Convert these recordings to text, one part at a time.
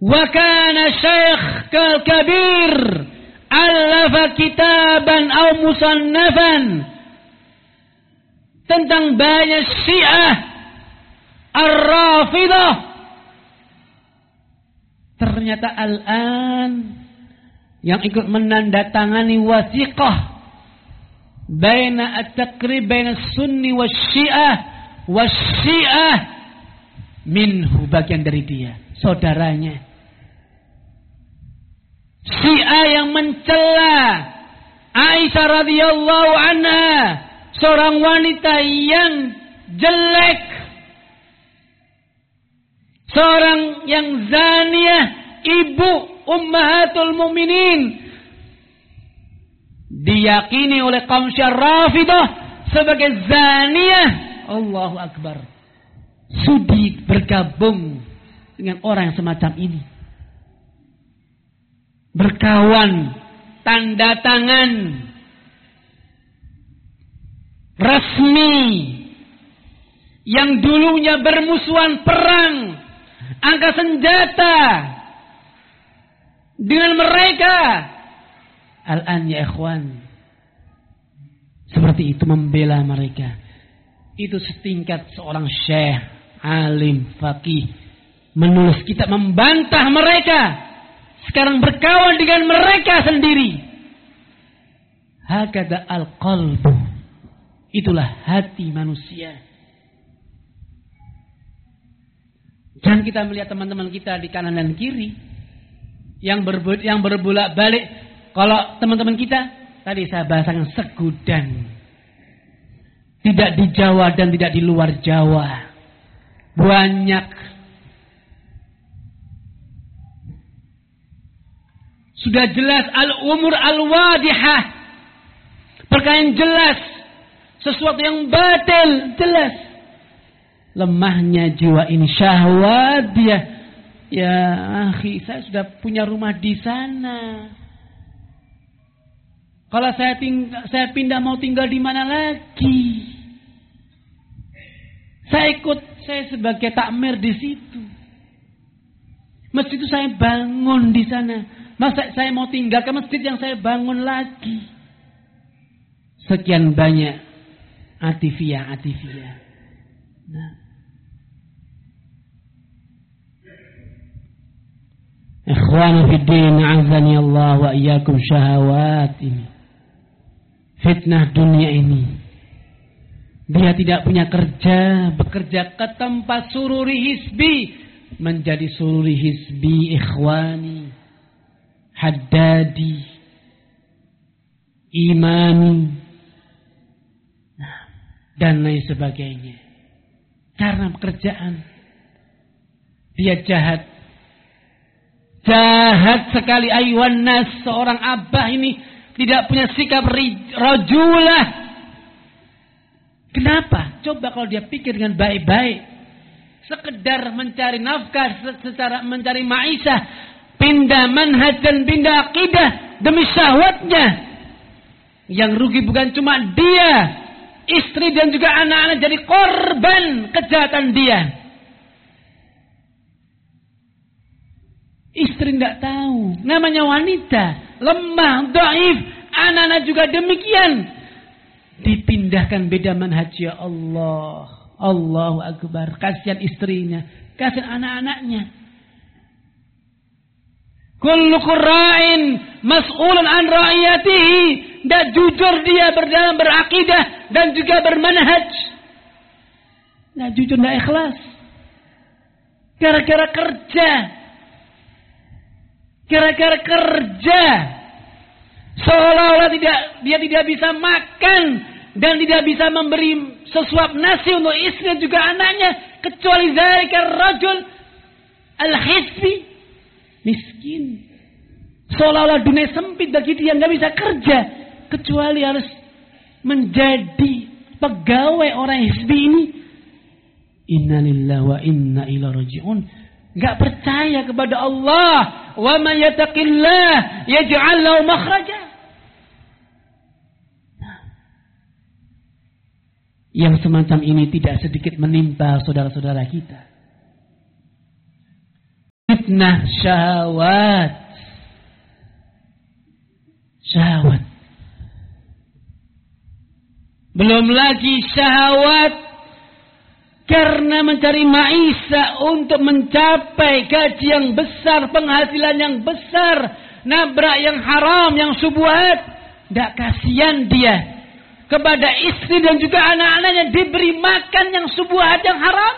Wa kana syekh kabir alafa kitaban aw musannafan tentang banyak Syiah Ar-Rafidah. Ternyata al-an yang ikut menandatangani wasiqah baina at-taqrib baina sunni wasyiah minhu, bagian dari dia, saudaranya. Syiah yang mencela Aisyah radhiyallahu anha, seorang wanita yang jelek, seorang yang zaniyah, ibu ummahatul mukminin, diyakini oleh kaum Syiah Rafidah sebagai zaniyah. Allahu akbar. Sudi bergabung dengan orang yang semacam ini, berkawan, tanda tangan resmi, yang dulunya bermusuhan perang, angkat senjata dengan mereka. Al-an ya ikhwan, seperti itu membela mereka. Itu setingkat seorang syekh, alim, faqih, menulis kitab membantah mereka, sekarang berkawan dengan mereka sendiri. Hakada al-qalbu, itulah hati manusia. Jangan kita melihat teman-teman kita di kanan dan kiri yang berbolak-balik. Kalau teman-teman kita tadi saya bahasakan segudan, tidak di Jawa dan tidak di luar Jawa, banyak. Sudah jelas al-umur al-wadihah, perkara yang jelas, sesuatu yang batil jelas. Lemahnya jiwa ini, syahwat dia. Ya akhi, saya sudah punya rumah di sana. Kalau saya pindah mau tinggal di mana lagi? Saya sebagai takmir di situ. Masjid itu saya bangun di sana. Masa saya mau tinggal ke masjid yang saya bangun lagi? Sekian banyak atifiyah. Nah. Ikhwani fid din, azani Allah wa iyyakum, syahwat ini, fitnah dunia ini. Dia tidak punya kerja, bekerja ke tempat sururi hisbi, menjadi sururi hisbi, ikhwani, haddadi, imani, dan lain sebagainya. Karena pekerjaan dia jahat sekali. Ayuhan nas, seorang abah ini tidak punya sikap rajulah. Kenapa? Coba kalau dia pikir dengan baik-baik, sekedar mencari nafkah, secara mencari maisha, pindah manhaj dan pindah akidah demi syahwatnya. Yang rugi bukan cuma dia, istri dan juga anak-anak jadi korban kejahatan dia. Istri tidak tahu, namanya wanita, lemah, dhaif, anak-anak juga demikian. Dipindahkan beda manhaj, ya Allah, Allahu akbar. Kasihan istrinya, kasihan anak-anaknya. Kullukum ra'in mas'ulun an ra'iyatihi. Dan jujur dia dalam berakidah dan juga bermanhaj. Nah, jujur tidak ikhlas, gara-gara kerja, seolah-olah dia tidak bisa makan dan tidak bisa memberi sesuap nasi untuk istri dan juga anaknya, kecuali zalika rajul al-hisbi, miskin. Seolah-olah dunia sempit bagi dia, nggak bisa kerja kecuali harus menjadi pegawai orang hisbi ini. Inna lillahi wa inna ilaihi raji'un. Nggak percaya kepada Allah. Wa man yattaqillah yaj'al lahu makhraja. Yang semacam ini tidak sedikit menimpa saudara-saudara kita. fitnah syahwat. Syahwat. Belum lagi syahwat karena mencari maisha untuk mencapai gaji yang besar, penghasilan yang besar, nabrak yang haram, yang syubhat. Tidak kasihan dia kepada istri dan juga anak-anaknya diberi makan yang syubhat, yang haram.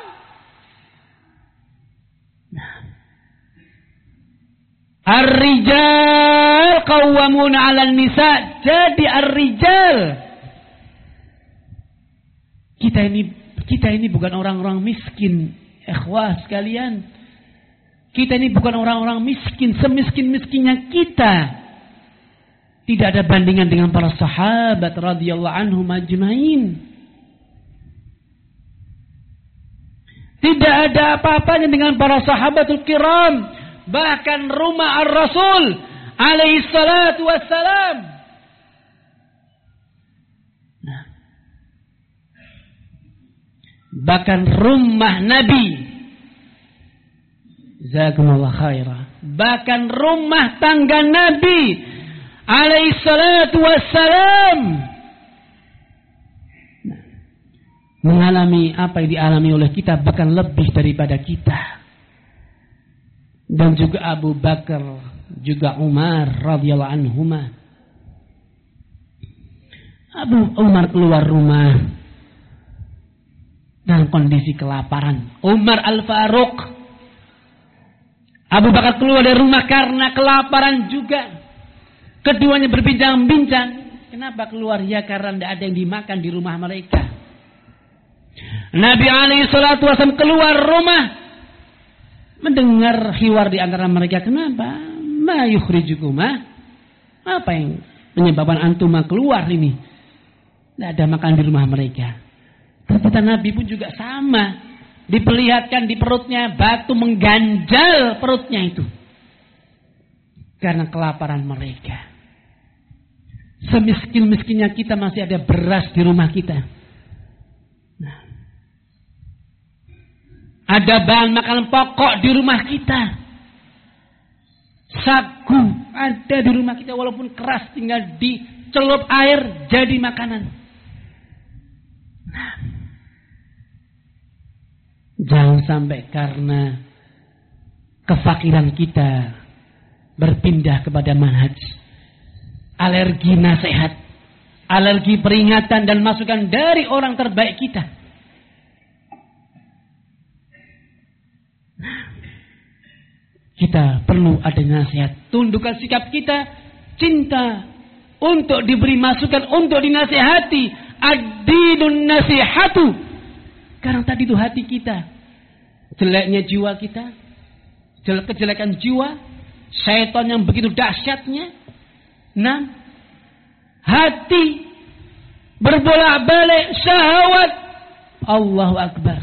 Ar-rijal qawwamuna 'alan nisa. Jadi ar-rijal, kita ini bukan orang-orang miskin, ikhwah sekalian. Kita ini bukan orang-orang miskin, semiskin-miskinnya kita. Tidak ada bandingan dengan para sahabat radhiyallahu anhum ajmain. Tidak ada apa-apanya dengan para sahabatul kiram. Bahkan rumah ar-Rasul alaihi salatu wassalam. Bahkan rumah Nabi, jazakumullah khairah, bahkan rumah tangga Nabi alaihi salatu wassalam mengalami apa yang dialami oleh kita, bahkan lebih daripada kita. Dan juga Abu Bakar, juga Umar radhiyallahu anhuma. Abu Umar keluar rumah dalam kondisi kelaparan. Umar Al-Faruq, Abu Bakar keluar dari rumah karena kelaparan juga. Keduanya berbincang-bincang. Kenapa keluar? Ya karena tidak ada yang dimakan di rumah mereka. Nabi alaihi salatu wasallam keluar rumah, mendengar hiwar di antara mereka. Kenapa? Ma yukhrijukuma? Apa yang menyebabkan antum keluar ini? Tidak ada makan di rumah mereka. Kata Nabi pun juga sama. Diperlihatkan di perutnya batu mengganjal perutnya itu. Karena kelaparan mereka. Semiskin-miskinnya kita masih ada beras di rumah kita. Nah. Ada bahan makanan pokok di rumah kita. Sagu ada di rumah kita walaupun keras, tinggal dicelup air jadi makanan. Nah. Jangan sampai karena kefakiran kita berpindah kepada manhaj alergi nasihat, alergi peringatan dan masukan dari orang terbaik kita. Kita perlu ada nasihat. Tundukkan sikap kita, cinta untuk diberi masukan, untuk dinasihati. Ad-dinun nasihatu. Karena tadi itu hati kita, jeleknya jiwa kita, kejelekan jiwa, syaitan yang begitu dahsyatnya. Nah, hati berbolak-balik syahwat. Allahu Akbar.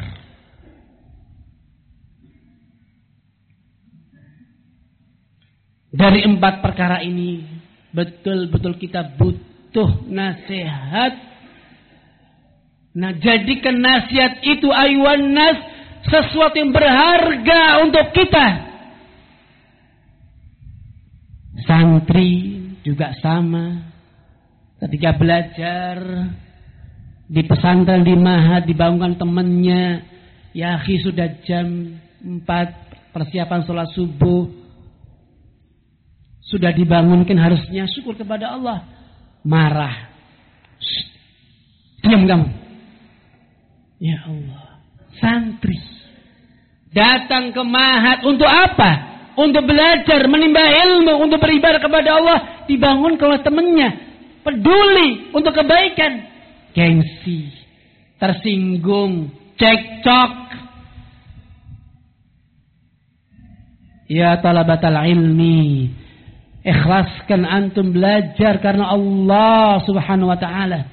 Dari 4 perkara ini betul-betul kita butuh nasihat. Nah, jadikan nasihat itu ayuhan nas sesuatu yang berharga untuk kita. Santri juga sama. Ketika belajar di pesantren, di mahad, dibangunkan temannya, ya akhi sudah jam 4 persiapan sholat subuh. Sudah dibangunkan, harusnya syukur kepada Allah. Marah. Diam kamu. Ya Allah. Santri datang ke mahad untuk apa? Untuk belajar, menimba ilmu, untuk beribadah kepada Allah. Dibangun oleh temannya. Peduli untuk kebaikan. Gengsi. Tersinggung. Cekcok. Ya talabatal ilmi. Ikhlaskan antum belajar karena Allah subhanahu wa ta'ala.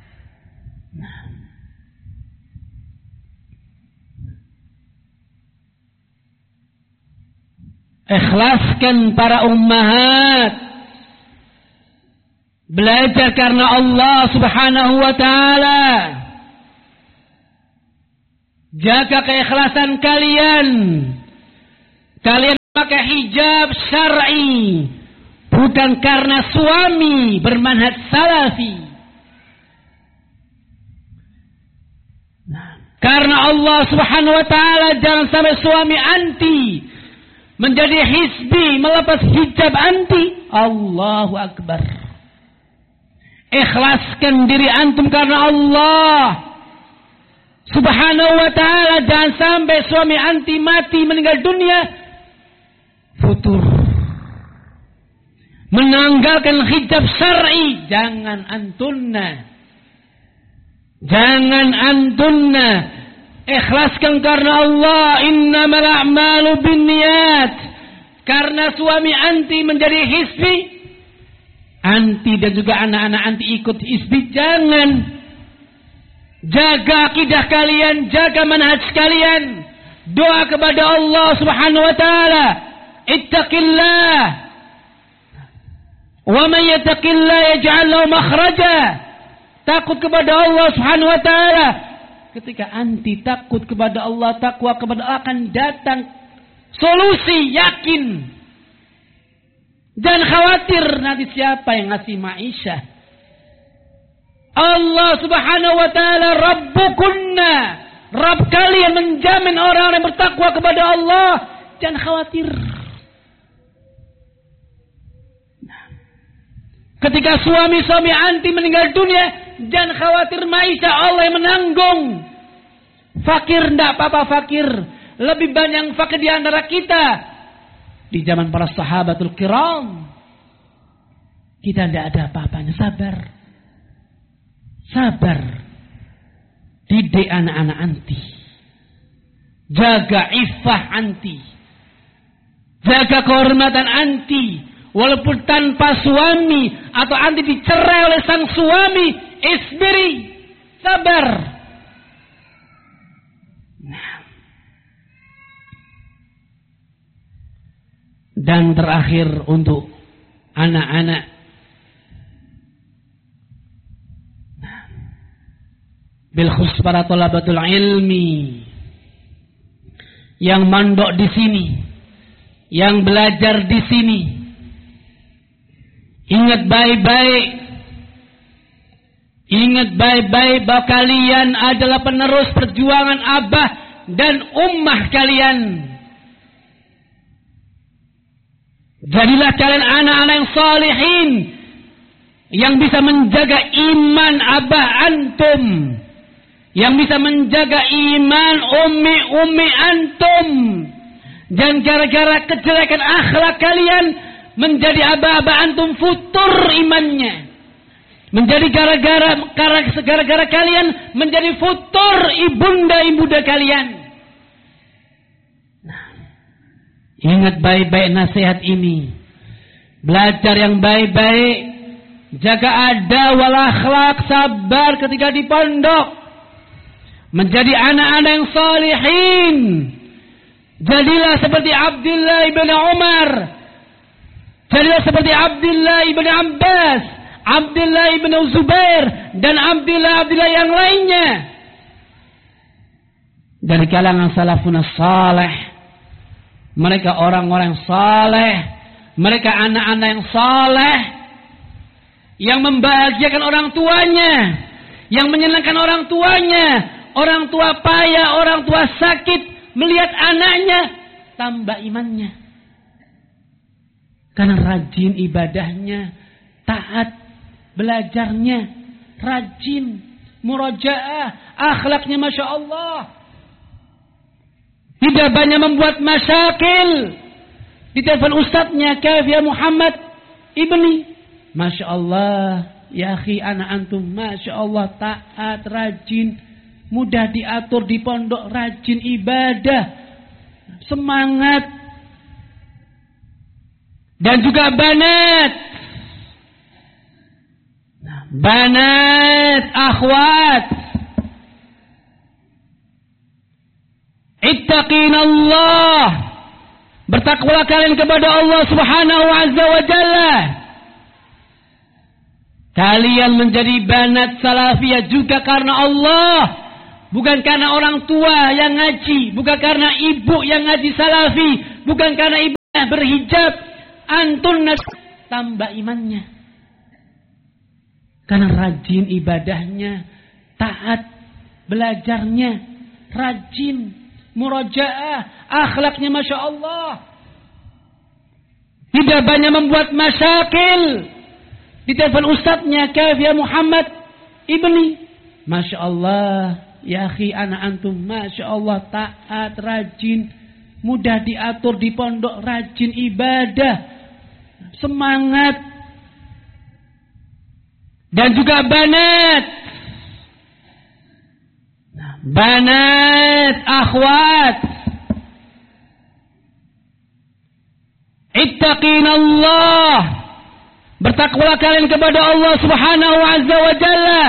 Ikhlaskan para ummahat. Belajar karena Allah subhanahu wa ta'ala. Jaga keikhlasan kalian. Kalian pakai hijab syar'i, bukan karena suami bermanhaj salafi. Karena Allah Subhanahu wa taala jangan sampai suami anti, menjadi hizbi, melepas hijab anti. Allahu akbar. Ikhlaskan diri antum karena Allah Subhanahu wa taala. Jangan sampai suami anti mati meninggal dunia futur, menanggalkan hijab syar'i. Jangan antunna. Ikhlaskan karena Allah. Innamal a'malu binniyat. Karena suami anti menjadi hizbi, anti dan juga anak-anak anti ikut hizbi. Jangan. Jaga akidah kalian, jaga manhaj kalian. Doa kepada Allah Subhanahu wa taala. Ittaqillah. Wa man yattaqillah yaj'al lahu makhraja. Takut kepada Allah Subhanahu wa taala. Ketika anti takut kepada Allah, takwa kepada Allah, akan datang solusi, yakin. Jangan khawatir nanti siapa yang ngasih ma'isyah. Allah Subhanahu wa taala Rabbukunna. Rabb kalian menjamin orang-orang yang bertakwa kepada Allah. Jangan khawatir. Ketika suami-suami anti meninggal dunia, jangan khawatir ma'isyah, Allah yang menanggung. Fakir enggak apa-apa fakir. Lebih banyak yang fakir di antara kita. Di zaman para sahabatul kiram, kita enggak ada apa-apanya. Sabar. Didik anak-anak anti. Jaga iffah anti. Jaga kehormatan anti. Walaupun tanpa suami atau anti dicerai oleh sang suami, isbiri, sabar. Dan terakhir untuk anak-anak, bil khusus para thalabatul ilmi yang mondok di sini, yang belajar di sini. Ingat baik-baik bahwa kalian adalah penerus perjuangan abah dan ummah kalian. Jadilah kalian anak-anak yang salihin, yang bisa menjaga iman abah antum, yang bisa menjaga iman ummi antum. Dan gara-gara kejelekan akhlak kalian, menjadi aba-aba antum futur imannya. Menjadi gara-gara kalian menjadi futur ibunda kalian. Ingat baik-baik nasihat ini. Belajar yang baik-baik. Jaga adab wal akhlak, sabar ketika di pondok. Menjadi anak-anak yang salihin. Jadilah seperti Abdullah ibn Umar. Jadilah seperti Abdullah ibn Abbas, Abdullah ibn Zubair, dan Abdullah yang lainnya. Dari kalangan salafun saleh. Mereka orang-orang saleh. Mereka anak-anak yang saleh. Yang membahagiakan orang tuanya. Yang menyenangkan orang tuanya. Orang tua payah, orang tua sakit. Melihat anaknya tambah imannya. Karena rajin ibadahnya, taat belajarnya, rajin murajaah, akhlaknya Masya Allah. Tidak banyak membuat masyakil. Di telepon ustadznya, kaif ya Muhammad ibni. Masya Allah, ya akhi anak antum, Masya Allah, taat, rajin, mudah diatur di pondok, rajin ibadah, semangat. Dan juga banat, akhwat. Ittaqinallah. Bertakwalah kalian kepada Allah Subhanahu wa Jalla. Kalian menjadi banat salafiyah juga karena Allah. Bukan karena orang tua yang ngaji. Bukan karena ibu yang ngaji salafi. Bukan karena ibu ibunya berhijab, antunna tambah imannya. Karena rajin ibadahnya, taat belajarnya, rajin murajaah, akhlaknya Masya Allah. Tidak banyak membuat masyakil. Di telepon ustadznya, kaif ya Muhammad ibni. Masya Allah, ya akhi anak antum, Masya Allah, taat, rajin, mudah diatur di pondok, rajin ibadah, semangat. Dan juga banat, akhwat, ittaqinallah, bertakwalah kalian kepada Allah Subhanahu Azza wa Jalla.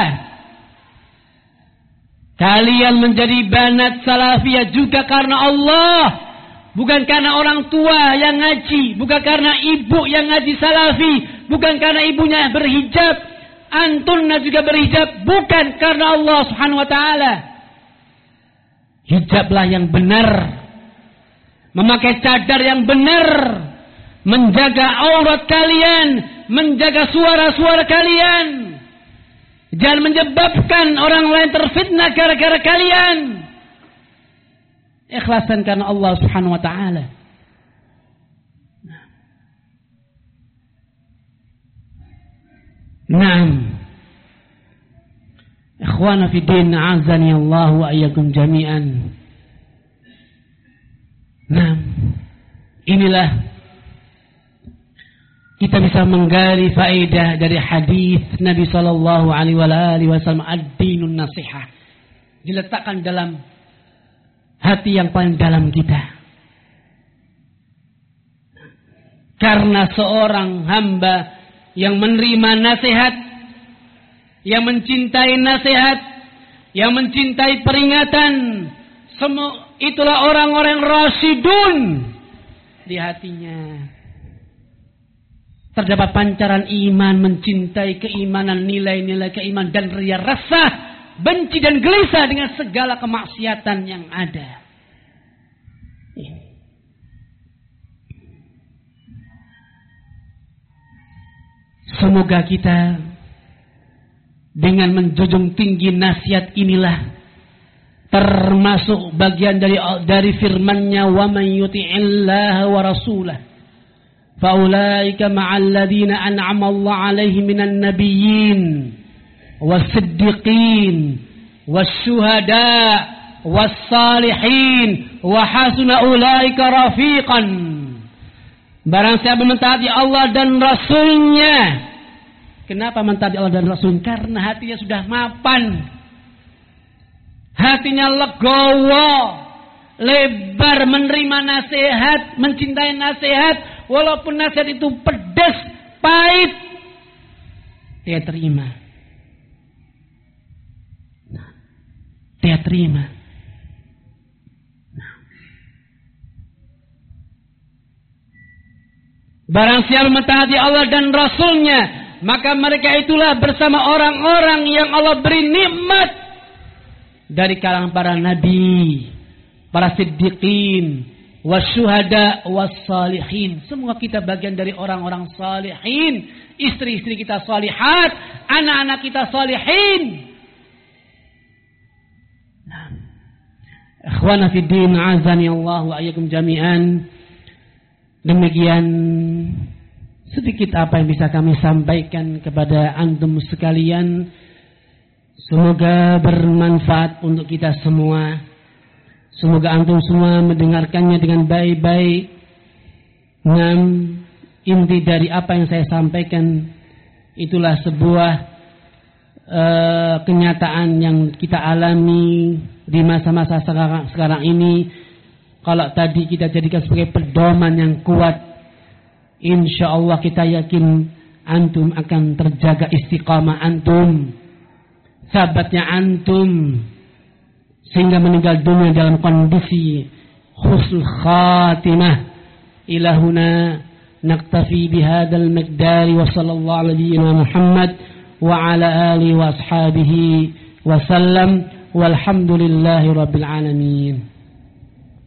Kalian menjadi banat salafiyah juga karena Allah, bukan karena orang tua yang ngaji, bukan karena ibu yang ngaji salafi, bukan karena ibunya berhijab, antunna juga berhijab, bukan karena Allah Subhanahu wa taala. Hijablah yang benar, memakai cadar yang benar, menjaga aurat kalian, menjaga suara-suara kalian. Jangan menyebabkan orang lain terfitnah gara-gara kalian. Ikhlasan karena Allah Subhanahu wa taala. Naam. Ikhwana fi din, azani Allah wa iyyakum jami'an. Naam. Inilah kita bisa menggali faedah dari hadis Nabi sallallahu alaihi wasallam, ad-dinun nasihah. Diletakkan dalam hati yang paling dalam kita. Karena seorang hamba yang menerima nasihat, yang mencintai nasihat, yang mencintai peringatan, semua itulah orang-orang rasyidun di hatinya. Terdapat pancaran iman, mencintai keimanan, nilai-nilai keimanan, dan ria rasa benci dan gelisah dengan segala kemaksiatan yang ada. Semoga kita dengan menjunjung tinggi nasihat inilah, termasuk bagian dari firman-Nya, wa man yuti'illaha wa rasulahu فَأُولَٰئِكَ مَعَ الَّذِينَ أَنْعَمَ اللَّهُ عَلَيْهِم مِّنَ النَّبِيِّينَ وَالصِّدِّيقِينَ وَالشُّهَدَاءِ وَالصَّالِحِينَ وَحَسُنَ أُولَٰئِكَ رَفِيقًا. Barang siapa mentaati Allah dan Rasul-Nya. Kenapa mentaati Allah dan Rasul? Karena hatinya sudah mapan, hatinya legowo, lebar menerima nasihat, mencintai nasihat. Walaupun nasihat itu pedas, pahit, dia terima. Dia terima. Barang siapa mentaati Allah dan Rasul-Nya, maka mereka itulah bersama orang-orang yang Allah beri nikmat dari kalangan para nabi, para siddiqin, wasyuhada, wassalihin. Semua kita bagian dari orang-orang salihin. Istri-istri kita salihat, anak-anak kita salihin. Ikhwana fi din, azani Allah wa iyyakum jami'an. Demikian sedikit apa yang bisa kami sampaikan kepada antum sekalian. Semoga bermanfaat untuk kita semua. Semoga antum semua mendengarkannya dengan baik-baik. Inti dari apa yang saya sampaikan itulah sebuah kenyataan yang kita alami di masa-masa sekarang ini. Kalau tadi kita jadikan sebagai pedoman yang kuat, insya Allah kita yakin antum akan terjaga istiqamah antum, sahabatnya antum, sehingga meninggal dunia dalam kondisi husnul khatimah. Ila huna naktafi bihadzal miqdari wa sallallahu alaihi Muhammad wa ala alihi wa ashabihi wa sallam walhamdulillahi rabbil alamin.